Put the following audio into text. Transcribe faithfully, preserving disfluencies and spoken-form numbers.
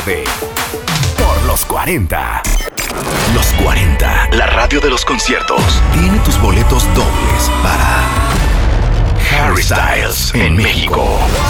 Por los cuarenta. Los cuarenta, la radio de los conciertos. Tiene tus boletos dobles para Harry Styles en México.